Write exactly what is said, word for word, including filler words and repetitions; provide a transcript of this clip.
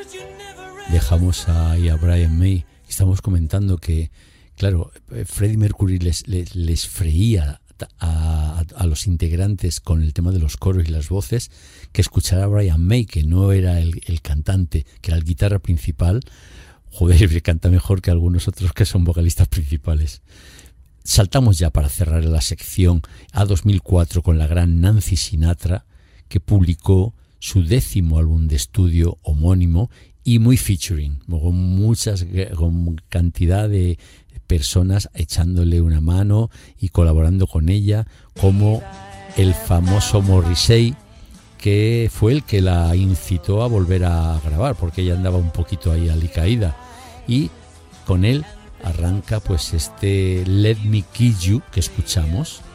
dejamos ahí a Brian May. Estamos comentando que, claro, Freddie Mercury les, les, les freía a, a, a los integrantes con el tema de los coros y las voces, que escuchar a Brian May, que no era el, el cantante, que era el guitarra principal. Joder, canta mejor que algunos otros que son vocalistas principales. Saltamos ya para cerrar la sección a dos mil cuatro con la gran Nancy Sinatra, que publicó su décimo álbum de estudio homónimo y muy featuring, con muchas, con cantidad de personas echándole una mano y colaborando con ella, como el famoso Morrissey, que fue el que la incitó a volver a grabar, porque ella andaba un poquito ahí alicaída, y con él arranca pues este Let Me Kiss You que escuchamos,